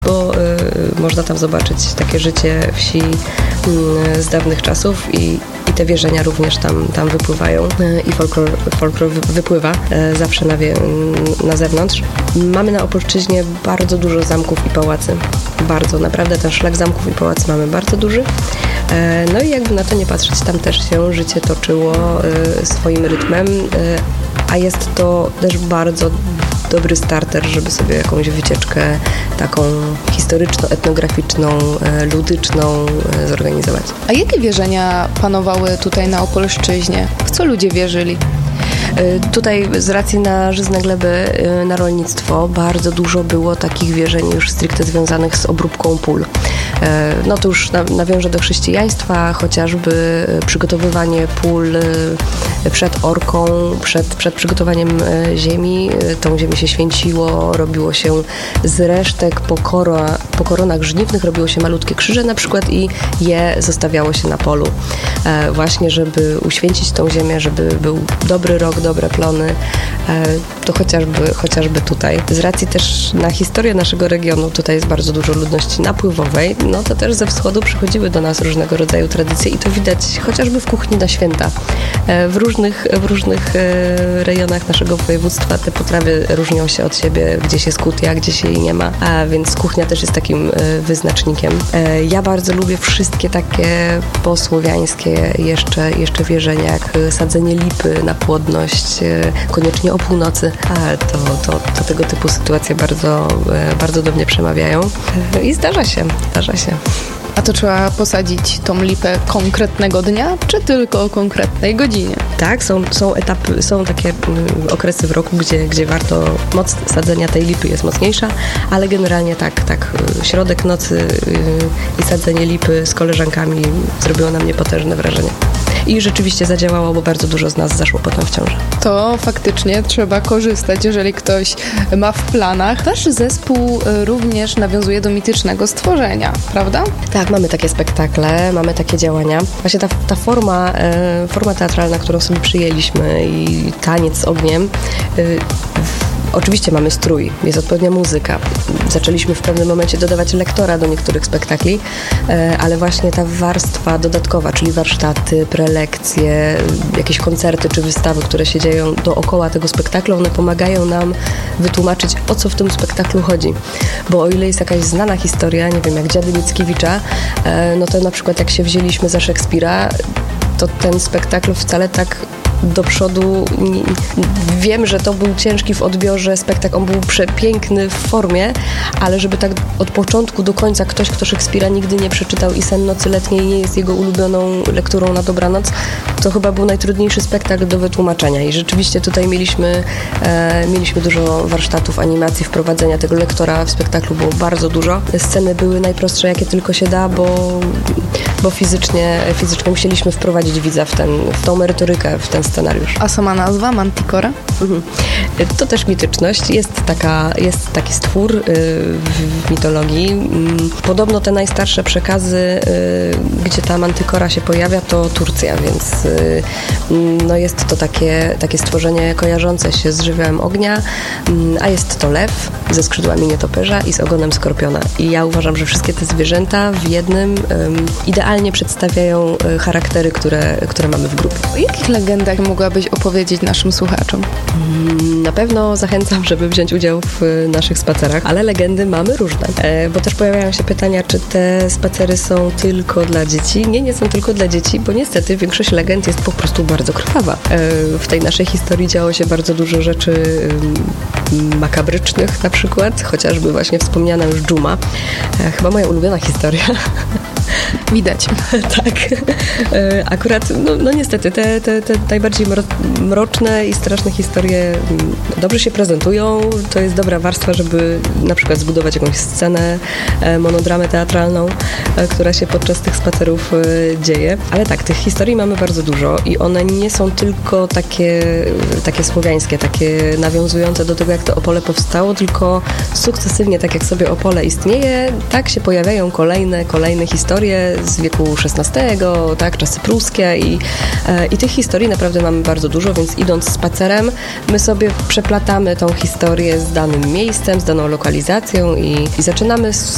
bo można tam zobaczyć takie życie wsi z dawnych czasów i te wierzenia również tam wypływają i folklor wypływa zawsze na zewnątrz. Mamy na Opolszczyźnie bardzo dużo zamków i pałacy. Bardzo, naprawdę ten szlak zamków i pałacy mamy bardzo duży. No i jakby na to nie patrzeć, tam też się życie toczyło swoim rytmem, a jest to też bardzo dobry starter, żeby sobie jakąś wycieczkę taką historyczno-etnograficzną, ludyczną zorganizować. A jakie wierzenia panowały tutaj na Opolszczyźnie? W co ludzie wierzyli? Tutaj z racji na żyzne gleby, na rolnictwo bardzo dużo było takich wierzeń już stricte związanych z obróbką pól. No to już nawiążę do chrześcijaństwa, chociażby przygotowywanie pól przed orką, przed przygotowaniem ziemi. Tą ziemię się święciło, robiło się z resztek po koronach żniwnych, robiło się malutkie krzyże na przykład i je zostawiało się na polu. Właśnie, żeby uświęcić tą ziemię, żeby był dobry rok, dobre plony, to chociażby tutaj. Z racji też na historię naszego regionu, tutaj jest bardzo dużo ludności napływowej, no to też ze wschodu przychodziły do nas różnego rodzaju tradycje i to widać chociażby w kuchni na święta. W różnych rejonach naszego województwa te potrawy różnią się od siebie, gdzieś jest kutia, gdzieś jej nie ma, a więc kuchnia też jest takim wyznacznikiem. Ja bardzo lubię wszystkie takie posłowiańskie jeszcze wierzenia, jak sadzenie lipy na płodność, koniecznie o północy, ale to tego typu sytuacje bardzo do mnie przemawiają i zdarza się. A to trzeba posadzić tą lipę konkretnego dnia, czy tylko o konkretnej godzinie? Tak, są etapy, są takie okresy w roku, gdzie moc sadzenia tej lipy jest mocniejsza, ale generalnie tak, środek nocy i sadzenie lipy z koleżankami zrobiło na mnie potężne wrażenie. I rzeczywiście zadziałało, bo bardzo dużo z nas zaszło potem w ciąży. To faktycznie trzeba korzystać, jeżeli ktoś ma w planach. Wasz zespół również nawiązuje do mitycznego stworzenia, prawda? Tak, mamy takie spektakle, mamy takie działania. Właśnie ta forma teatralna, którą sobie przyjęliśmy i taniec z ogniem, oczywiście mamy strój, jest odpowiednia muzyka. Zaczęliśmy w pewnym momencie dodawać lektora do niektórych spektakli, ale właśnie ta warstwa dodatkowa, czyli warsztaty, prelekcje, jakieś koncerty czy wystawy, które się dzieją dookoła tego spektaklu, one pomagają nam wytłumaczyć, o co w tym spektaklu chodzi. Bo o ile jest jakaś znana historia, nie wiem, jak Dziady Mickiewicza, no to na przykład jak się wzięliśmy za Szekspira, to ten spektakl wcale tak do przodu. Wiem, że to był ciężki w odbiorze spektakl, on był przepiękny w formie, ale żeby tak od początku do końca ktoś, kto Szekspira nigdy nie przeczytał i Sen nocy letniej nie jest jego ulubioną lekturą na dobranoc, to chyba był najtrudniejszy spektakl do wytłumaczenia i rzeczywiście tutaj mieliśmy dużo warsztatów, animacji, wprowadzenia tego lektora w spektaklu było bardzo dużo. Sceny były najprostsze, jakie tylko się da, bo fizycznie musieliśmy wprowadzić widza w tą merytorykę, w ten scenariusz. A sama nazwa Manticora? To też mityczność. Jest taki stwór w mitologii. Podobno te najstarsze przekazy, gdzie ta Manticora się pojawia, to Turcja, więc no jest to takie stworzenie kojarzące się z żywiołem ognia, a jest to lew ze skrzydłami nietoperza i z ogonem skorpiona. I ja uważam, że wszystkie te zwierzęta w jednym idealnie przedstawiają charaktery, które mamy w grupie. O jakich legendach mogłabyś opowiedzieć naszym słuchaczom? Na pewno zachęcam, żeby wziąć udział w naszych spacerach, ale legendy mamy różne, bo też pojawiają się pytania, czy te spacery są tylko dla dzieci. Nie są tylko dla dzieci, bo niestety większość legend jest po prostu bardzo krwawa. W tej naszej historii działo się bardzo dużo rzeczy makabrycznych na przykład, chociażby właśnie wspomniana już dżuma. Chyba moja ulubiona historia. Widać. Tak. Akurat, no niestety, te najbardziej mroczne i straszne historie dobrze się prezentują. To jest dobra warstwa, żeby na przykład zbudować jakąś scenę, monodramę teatralną, która się podczas tych spacerów dzieje. Ale tak, tych historii mamy bardzo dużo i one nie są tylko takie słowiańskie, takie nawiązujące do tego, jak to Opole powstało, tylko sukcesywnie, tak jak sobie Opole istnieje, tak się pojawiają kolejne historie z wieku XVI, tak, czasy pruskie i tych historii naprawdę mamy bardzo dużo, więc idąc spacerem, my sobie przeplatamy tą historię z danym miejscem, z daną lokalizacją i zaczynamy